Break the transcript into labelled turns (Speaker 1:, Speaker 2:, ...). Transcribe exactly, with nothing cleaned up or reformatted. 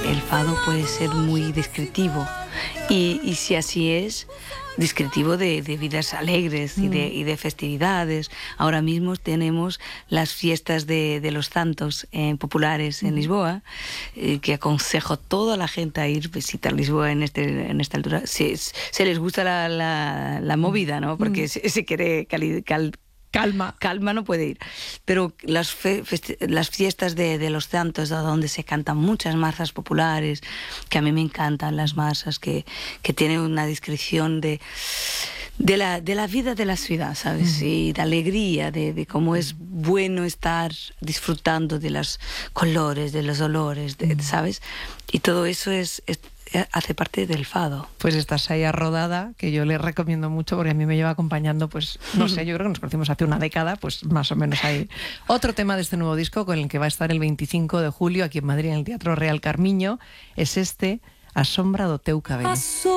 Speaker 1: el fado puede ser muy descriptivo. Y, y si así es, descriptivo de, de vidas alegres y de, y de festividades. Ahora mismo tenemos las fiestas de, de los santos eh, populares en Lisboa, eh, que aconsejo a toda la gente a ir a visitar Lisboa en, este, en esta altura. Si se les gusta la, la, la movida, ¿no? Porque mm. se, se quiere cali, cal,
Speaker 2: Calma.
Speaker 1: Calma no puede ir. Pero las, fe, las fiestas de, de los santos, donde se cantan muchas marzas populares, que a mí me encantan las marzas, que, que tienen una descripción de, de, la, de la vida de la ciudad, ¿sabes? Mm. Y de alegría, de, de cómo es bueno estar disfrutando de los colores, de los olores, de, ¿sabes? Y todo eso es... es hace parte del fado.
Speaker 2: Pues esta saya rodada, que yo le recomiendo mucho porque a mí me lleva acompañando, pues no sé, yo creo que nos conocimos hace una década, pues más o menos ahí. Otro tema de este nuevo disco con el que va a estar el veinticinco de julio aquí en Madrid en el Teatro Real Carmiño es este, A sombra do teu cabelo.